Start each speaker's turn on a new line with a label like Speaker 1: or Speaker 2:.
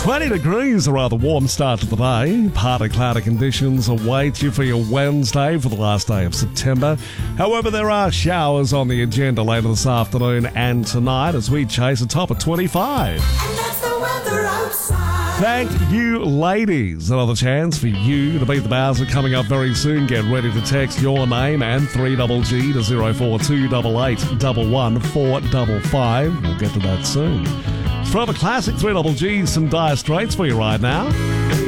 Speaker 1: 20 degrees, a rather warm start to the day. Partly cloudy conditions await you for your Wednesday, for the last day of September. However, there are showers on the agenda later this afternoon and tonight as we chase a top of 25.
Speaker 2: And that's the weather outside.
Speaker 1: Thank you, ladies. Another chance for you to beat the Bowser coming up very soon. Get ready to text your name and 3GG to 04288 11455. We'll get to that soon. From a classic 3GG, some Dire Straits for you right now.